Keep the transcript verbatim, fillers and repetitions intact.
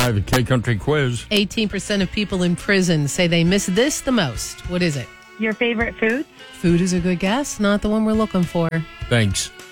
by the K Country quiz. eighteen percent of people in prison say they miss this the most. What is it? Your favorite food? Food is a good guess, not the one we're looking for. Thanks.